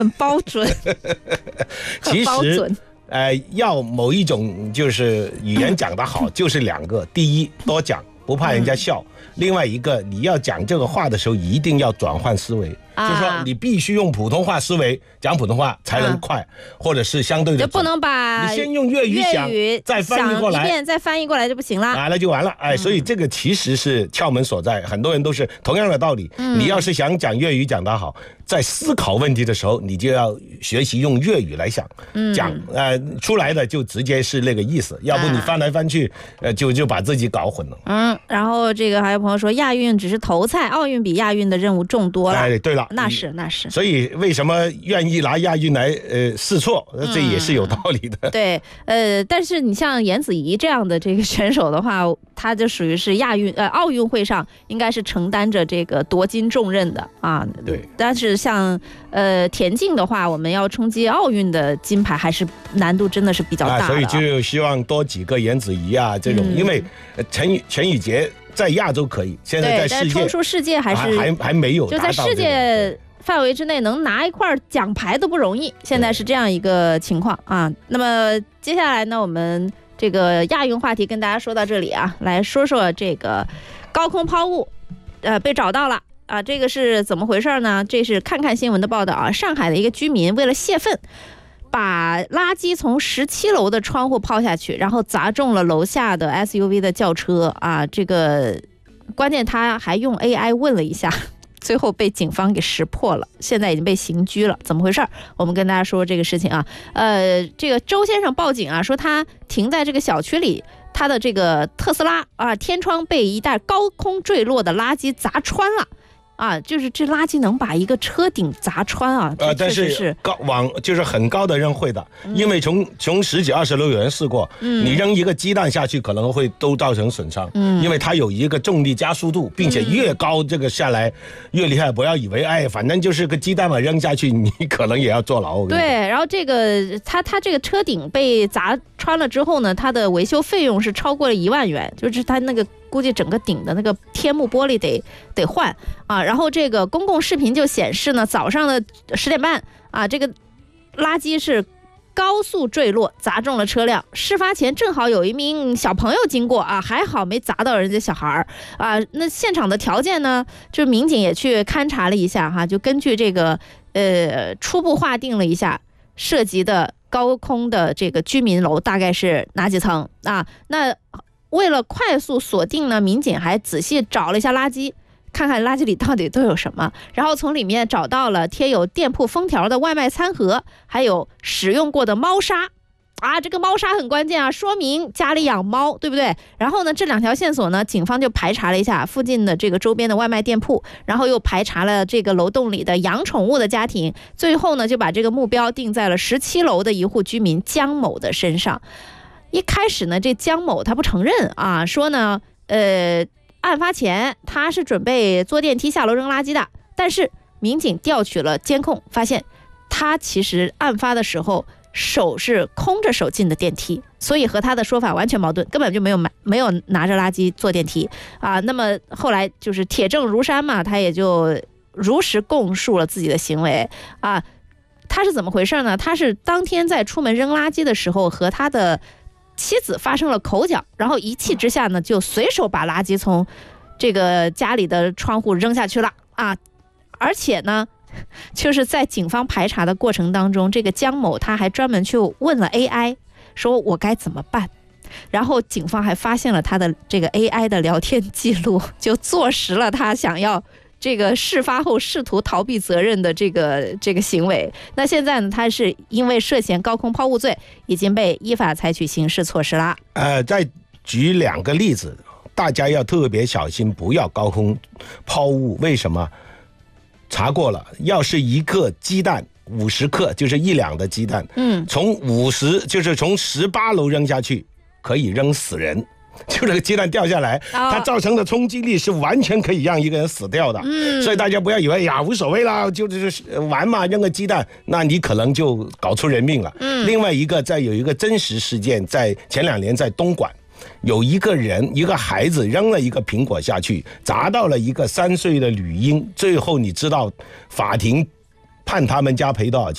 很包准。 其实要某一种就是语言讲得好，就是两个，第一多讲不怕人家笑，另外一个你要讲这个话的时候一定要转换思维，就是说你必须用普通话思维讲普通话才能快，或者是相对的就不能把你先用粤语想再翻译过来， 一遍再翻译过来就不行了， 那就完了。所以这个其实是窍门所在，很多人都是同样的道理。你要是想讲粤语讲得好，在思考问题的时候，你就要学习用粤语来想，讲出来的就直接是那个意思，要不你翻来翻去，就把自己搞混了。 然后这个还有朋友说，亚运只是头菜，奥运比亚运的任务重多了。 对了， 那是。 所以为什么愿意拿亚运来试错，这也是有道理的。 对，但是你像颜子怡这样的这个选手的话，他就属于是奥运会上应该是承担着这个夺金重任的啊。 对。 但是像田径的话，我们要冲击奥运的金牌，还是难度真的是比较大的。 所以就希望多几个颜子怡啊这种，因为陈宇杰在亚洲可以，现在在世界冲出世界还没有达到， 就在世界范围之内能拿一块奖牌都不容易，现在是这样一个情况啊。那么接下来呢，我们这个亚运话题跟大家说到这里啊，来说说这个高空抛物，被找到了啊，这个是怎么回事呢？这是看看新闻的报道啊，上海的一个居民为了泄愤，把垃圾从17楼的窗户抛下去，然后砸中了楼下的 SUV 的轿车啊，这个关键他还用 AI 问了一下。最后被警方给识破了，现在已经被刑拘了。怎么回事？我们跟大家说这个事情啊。这个周先生报警啊，说他停在这个小区里，他的这个特斯拉啊，天窗被一袋高空坠落的垃圾砸穿了。啊，就是这垃圾能把一个车顶砸穿啊！ 但是就是很高的人会的，因为从10几20楼有人试过，你扔一个鸡蛋下去可能会都造成损伤，因为它有一个重力加速度，并且越高这个下来越厉害。不要以为反正就是个鸡蛋嘛，扔下去你可能也要坐牢。 对，然后这个他这个车顶被砸穿了之后呢，它的维修费用是超过了1万元，就是他那个。估计整个顶的那个天幕玻璃得换啊，然后这个公共视频就显示呢，早上的10点半啊，这个垃圾是高速坠落，砸中了车辆。事发前正好有一名小朋友经过啊，还好没砸到人家小孩啊。那现场的条件呢，就民警也去勘察了一下哈，就根据这个初步划定了一下涉及的高空的这个居民楼大概是哪几层啊？那为了快速锁定呢，民警还仔细找了一下垃圾，看看垃圾里到底都有什么，然后从里面找到了贴有店铺封条的外卖餐盒，还有使用过的猫砂啊，这个猫砂很关键啊，说明家里养猫，对不对？然后呢，这2条线索呢，警方就排查了一下附近的这个周边的外卖店铺，然后又排查了这个楼栋里的养宠物的家庭，最后呢，就把这个目标定在了17楼的一户居民江某的身上。一开始呢，这江某他不承认啊，说呢，案发前他是准备坐电梯下楼扔垃圾的，但是民警调取了监控，发现他其实案发的时候手是空着手进的电梯，所以和他的说法完全矛盾，根本就没有拿着垃圾坐电梯啊。那么后来就是铁证如山嘛，他也就如实供述了自己的行为啊。他是怎么回事呢？他是当天在出门扔垃圾的时候和他的妻子发生了口角，然后一气之下呢，就随手把垃圾从这个家里的窗户扔下去了啊！而且呢，就是在警方排查的过程当中，这个江某他还专门去问了 AI， 说我该怎么办。然后警方还发现了他的这个 AI 的聊天记录，就坐实了他想要这个事发后试图逃避责任的这个行为。那现在呢，他是因为涉嫌高空抛物罪，已经被依法采取刑事措施了。 再举2个例子，大家要特别小心，不要高空抛物。为什么？查过了，要是一个鸡蛋50克，就是1两的鸡蛋，从就是从18楼扔下去，可以扔死人。就这个鸡蛋掉下来，它造成的冲击力是完全可以让一个人死掉的。所以大家不要以为无所谓啦，就是玩嘛，扔个鸡蛋，那你可能就搞出人命了。另外一个，有一个真实事件，在前2年在东莞，有一个孩子扔了一个苹果下去，砸到了一个3岁的女婴，最后你知道法庭判他们家赔多少钱？